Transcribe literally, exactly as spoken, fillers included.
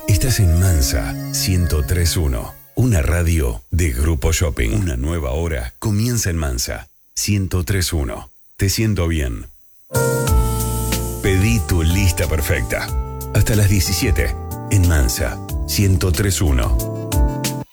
Estás en Mansa ciento tres punto uno, una radio de Grupo Shopping. Una nueva hora comienza en Mansa ciento tres punto uno. Te siento bien. Pedí tu lista perfecta. Hasta las diecisiete en Mansa ciento tres punto uno.